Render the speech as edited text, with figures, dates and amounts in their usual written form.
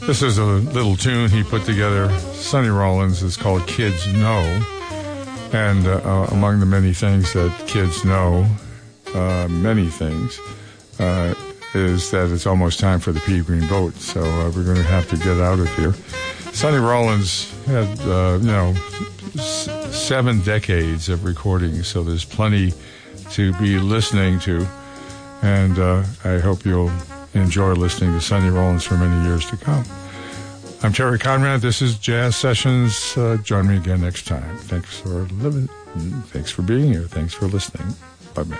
This is a little tune he put together. Sonny Rollins. It's called Kids Know. And among the many things that kids know, many things, is that it's almost time for the pea green vote. So we're going to have to get out of here. Sonny Rollins had, 7 decades of recording, so there's plenty to be listening to. And I hope you'll enjoy listening to Sonny Rollins for many years to come. I'm Terry Conrad. This is Jazz Sessions. Join me again next time. Thanks for living. Thanks for being here. Thanks for listening. Bye-bye.